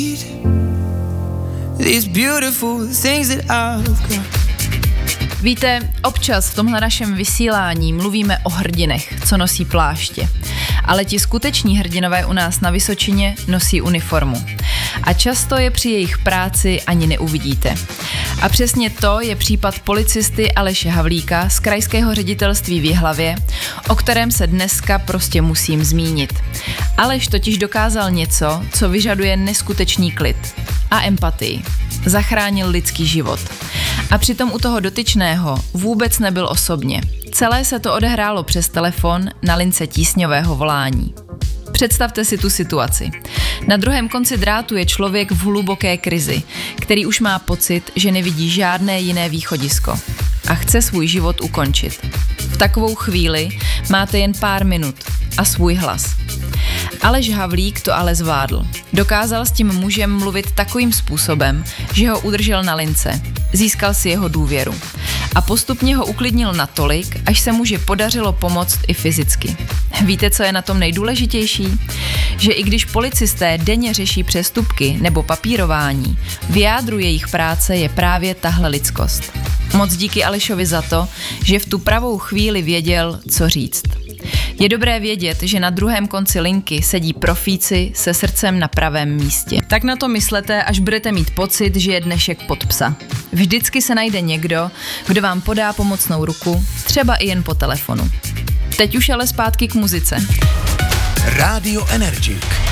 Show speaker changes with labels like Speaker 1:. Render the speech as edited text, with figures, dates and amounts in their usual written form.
Speaker 1: These beautiful things that I've got.
Speaker 2: Víte, občas v tomhle našem vysílání mluvíme o hrdinech, co nosí pláště. Ale ti skuteční hrdinové u nás na Vysočině nosí uniformu. A často je při jejich práci ani neuvidíte. A přesně to je případ policisty Aleše Havlíka z Krajského ředitelství v Jihlavě, o kterém se dneska prostě musím zmínit. Aleš totiž dokázal něco, co vyžaduje neskutečný klid a empatii. Zachránil lidský život. A přitom u toho dotyčného vůbec nebyl osobně. Celé se to odehrálo přes telefon na lince tísňového volání. Představte si tu situaci. Na druhém konci drátu je člověk v hluboké krizi, který už má pocit, že nevidí žádné jiné východisko a chce svůj život ukončit. V takovou chvíli máte jen pár minut a svůj hlas. Aleš Havlík to ale zvládl. Dokázal s tím mužem mluvit takovým způsobem, že ho udržel na lince. Získal si jeho důvěru. A postupně ho uklidnil natolik, až se muži podařilo pomoct i fyzicky. Víte, co je na tom nejdůležitější? Že i když policisté denně řeší přestupky nebo papírování, v jádru jejich práce je právě tahle lidskost. Moc díky Alešovi za to, že v tu pravou chvíli věděl, co říct. Je dobré vědět, že na druhém konci linky sedí profíci se srdcem na pravém místě. Tak na to myslete, až budete mít pocit, že je dnešek pod psa. Vždycky se najde někdo, kdo vám podá pomocnou ruku, třeba i jen po telefonu. Teď už ale zpátky k muzice.
Speaker 3: Radio Energy.